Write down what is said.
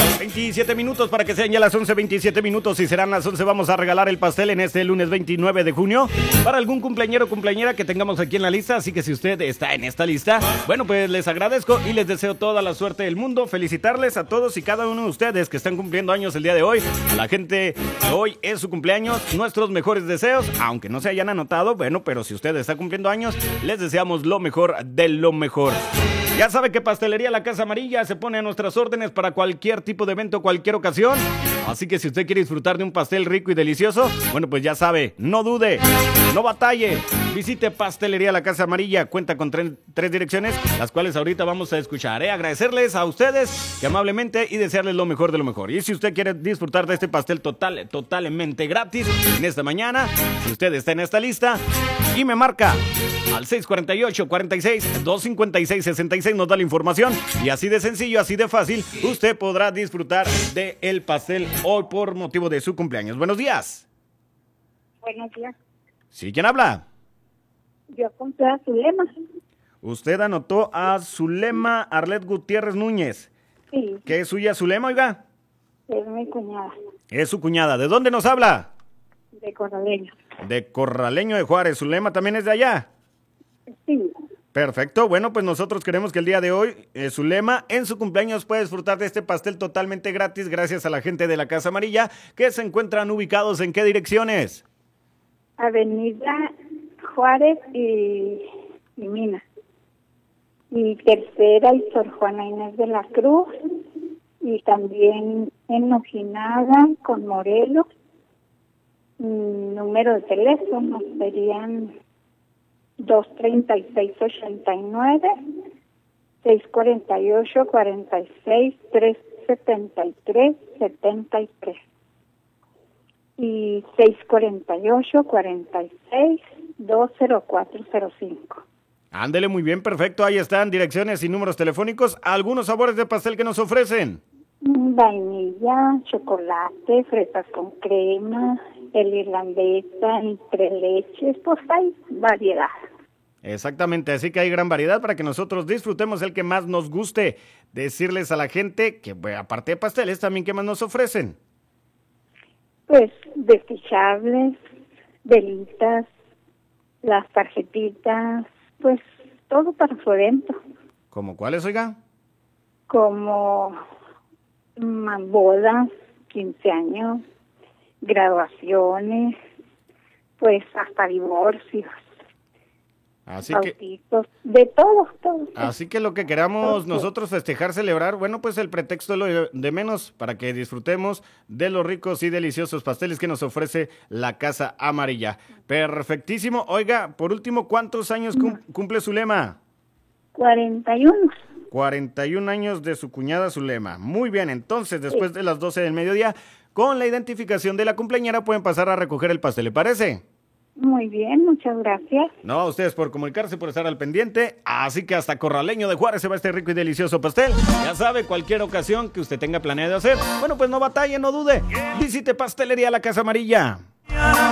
27 minutos para que sean ya las 11:27 minutos y serán las 11. Vamos a regalar el pastel en este lunes 29 de junio para algún cumpleañero o cumpleañera que tengamos aquí en la lista. Así que si usted está en esta lista, bueno, pues les agradezco y les deseo toda la suerte del mundo. Felicitarles a todos y cada uno de ustedes que están cumpliendo años el día de hoy. A la gente que hoy es su cumpleaños, nuestros mejores deseos, aunque no se hayan anotado, bueno, pero si usted está cumpliendo años, les deseamos lo mejor de lo mejor. Ya sabe que Pastelería La Casa Amarilla se pone a nuestras órdenes para cualquier tipo de evento, cualquier ocasión. Así que si usted quiere disfrutar de un pastel rico y delicioso, bueno, pues ya sabe, no dude, no batalle. Visite Pastelería La Casa Amarilla. Cuenta con tres direcciones, las cuales ahorita vamos a escuchar. Agradecerles a ustedes que amablemente y desearles lo mejor de lo mejor. Y si usted quiere disfrutar de este pastel totalmente gratis en esta mañana, si usted está en esta lista y me marca al 648-46-256-66, nos da la información y así de sencillo, así de fácil, usted podrá disfrutar del pastel hoy por motivo de su cumpleaños. Buenos días. Buenos días. ¿Sí? ¿Quién habla? Yo apunté a Zulema. Usted anotó a Zulema Arlet Gutiérrez Núñez. Sí. ¿Qué es suya, Zulema, oiga? Es mi cuñada. Es su cuñada. ¿De dónde nos habla? De Corraleño. De Corraleño de Juárez. ¿Zulema también es de allá? Sí. Perfecto, bueno, pues nosotros queremos que el día de hoy, Zulema, en su cumpleaños pueda disfrutar de este pastel totalmente gratis gracias a la gente de la Casa Amarilla, que se encuentran ubicados en qué direcciones. Avenida Juárez y Mina. Y tercera y Sor Juana Inés de la Cruz. Y también en Ojinaga con Morelos. Número de teléfono serían 236-89, 648-46-373-73 y 648-46-20405. Ándele muy bien, perfecto, ahí están direcciones y números telefónicos. ¿Algunos sabores de pastel que nos ofrecen? Vainilla, chocolate, fresas con crema, el irlandesa, entre leches, pues hay variedad. Exactamente, así que hay gran variedad para que nosotros disfrutemos el que más nos guste. Decirles a la gente que, bueno, aparte de pasteles, también ¿qué más nos ofrecen? Pues desechables, velitas, las tarjetitas, pues todo para su evento. ¿Cómo cuáles, oiga? Como bodas, 15 años, graduaciones, pues hasta divorcios. Así bautizos, de todo. Así que lo que queramos nosotros festejar, celebrar, bueno, pues el pretexto es lo de menos para que disfrutemos de los ricos y deliciosos pasteles que nos ofrece la Casa Amarilla. Perfectísimo. Oiga, por último, ¿cuántos años cumple Zulema? 41. 41 años de su cuñada Zulema. Muy bien, entonces, después de las 12 del mediodía, con la identificación de la cumpleañera pueden pasar a recoger el pastel, ¿le parece? Muy bien, muchas gracias. No, a ustedes por comunicarse, por estar al pendiente. Así que hasta Corraleño de Juárez se va este rico y delicioso pastel. Ya sabe, cualquier ocasión que usted tenga planeado hacer, bueno, pues no batalle, no dude. Visite Pastelería La Casa Amarilla.